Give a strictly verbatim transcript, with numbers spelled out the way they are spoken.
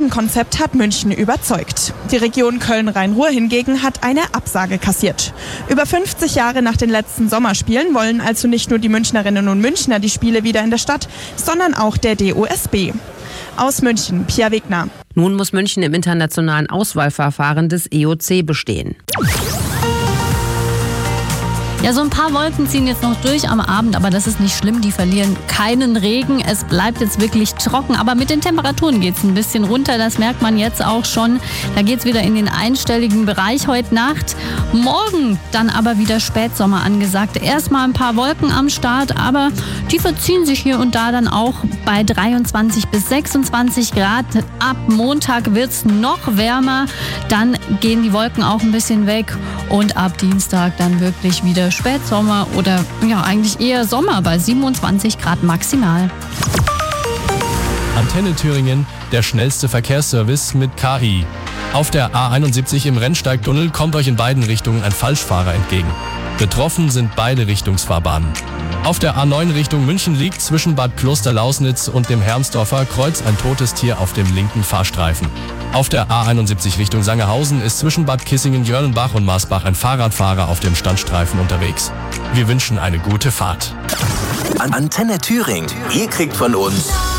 Streckenkonzept hat München überzeugt. Die Region Köln-Rhein-Ruhr hingegen hat eine Absage kassiert. Über fünfzig Jahre nach den letzten Sommerspielen wollen also nicht nur die Münchnerinnen und Münchner die Spiele wieder in der Stadt, sondern auch der D O S B. Aus München, Pia Wegner. Nun muss München im internationalen Auswahlverfahren des E O C bestehen. Ja, so ein paar Wolken ziehen jetzt noch durch am Abend, aber das ist nicht schlimm. Die verlieren keinen Regen. Es bleibt jetzt wirklich trocken, aber mit den Temperaturen geht es ein bisschen runter. Das merkt man jetzt auch schon. Da geht es wieder in den einstelligen Bereich heute Nacht. Morgen dann aber wieder Spätsommer angesagt. Erstmal ein paar Wolken am Start, aber die verziehen sich hier und da dann auch bei dreiundzwanzig bis sechsundzwanzig Grad. Ab Montag wird es noch wärmer. Dann gehen die Wolken auch ein bisschen weg und ab Dienstag dann wirklich wieder Spätsommer oder ja eigentlich eher Sommer bei siebenundzwanzig Grad maximal. Antenne Thüringen, der schnellste Verkehrsservice mit K I. Auf der A einundsiebzig im Rennsteigtunnel kommt euch in beiden Richtungen ein Falschfahrer entgegen. Betroffen sind beide Richtungsfahrbahnen. Auf der A neun Richtung München liegt zwischen Bad Klosterlausnitz und dem Hermsdorfer Kreuz ein totes Tier auf dem linken Fahrstreifen. Auf der A einundsiebzig Richtung Sangerhausen ist zwischen Bad Kissingen-Jörlenbach und Marsbach ein Fahrradfahrer auf dem Standstreifen unterwegs. Wir wünschen eine gute Fahrt. Antenne Thüringen. Ihr kriegt von uns